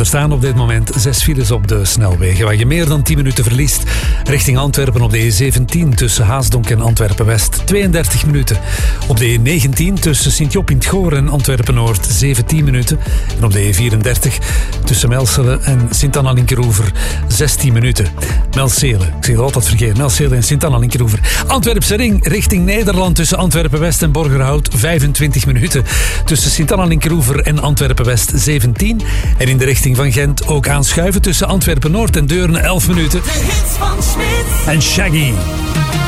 Er staan op dit moment 6 files op de snelwegen, waar je meer dan 10 minuten verliest. Richting Antwerpen op de E17 tussen Haasdonk en Antwerpen-West 32 minuten. Op de E19 tussen Sint-Job in 't Goor en Antwerpen-Noord 17 minuten. En op de E34 tussen Melselen en Sint-Anna-Linkeroever 16 minuten. Melselen, ik zeg het altijd verkeerd, Melselen en Sint-Anna-Linkeroever. Antwerpse ring richting Nederland tussen Antwerpen-West en Borgerhout 25 minuten. Tussen Sint-Anna-Linkeroever en Antwerpen-West 17. En in de richting van Gent ook aanschuiven tussen Antwerpen-Noord en Deurne 11 minuten. De hits van Smit En Shaggy.